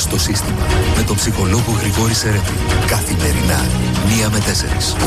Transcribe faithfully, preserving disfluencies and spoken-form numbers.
στο σύστημα με τον ψυχολόγο Γρηγόρη Σερέτη. Καθημερινά, μία με τέσσερις.